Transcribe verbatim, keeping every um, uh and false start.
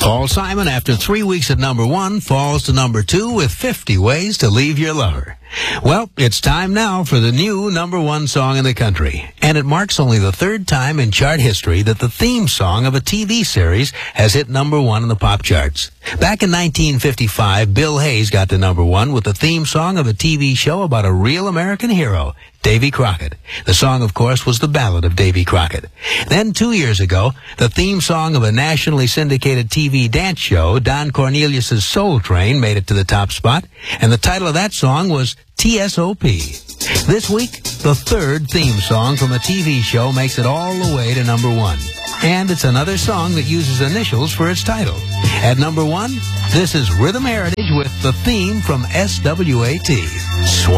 Paul Simon, after three weeks at number one, falls to number two with fifty Ways to Leave Your Lover. Well, it's time now for the new number one song in the country. And it marks only the third time in chart history that the theme song of a T V series has hit number one in the pop charts. Back in nineteen fifty-five, Bill Hayes got to number one with the theme song of a T V show about a real American hero, Davy Crockett. The song, of course, was the Ballad of Davy Crockett. Then, two years ago, the theme song of a nationally syndicated T V dance show, Don Cornelius' Soul Train, made it to the top spot, and the title of that song was T S O P. This week, the third theme song from a T V show makes it all the way to number one. And it's another song that uses initials for its title. At number one, this is Rhythm Heritage with the theme from S W A T. Swan.